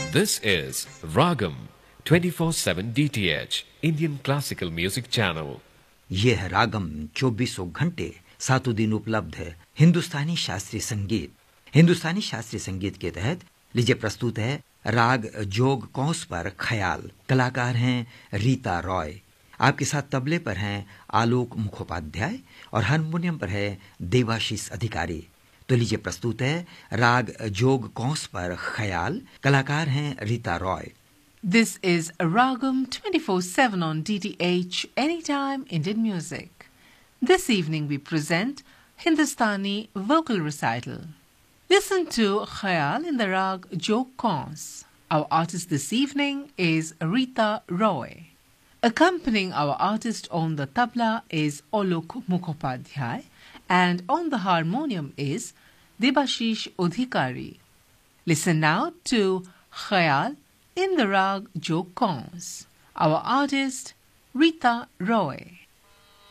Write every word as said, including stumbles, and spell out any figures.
This is Ragam twenty-four seven D T H Indian Classical Music Channel. ये है रागम चौबीसों घंटे सातों दिन उपलब्ध है हिंदुस्तानी शास्त्रीय संगीत। हिंदुस्तानी शास्त्रीय संगीत के तहत लीजिए प्रस्तुत है राग जोग कौंस पर ख्याल। कलाकार हैं रीता रॉय। आपके साथ तबले पर हैं आलोक मुखोपाध्याय और हारमोनियम पर है देवाशीष अधिकारी। तो लीजिए प्रस्तुत है राग जोग कौंस पर ख्याल। कलाकार हैं Rita Roy. This is Ragam twenty-four seven on D T H Anytime Indian Music. This evening we present Hindustani vocal recital. Listen to Khayal in the rag Jog Kons. Our artist this evening is Rita Roy. Accompanying our artist on the tabla is Alok Mukhopadhyay and on the harmonium is Debashish Adhikari. Listen now to Khayal in the rag Jog Kons. Our artist Rita Roy.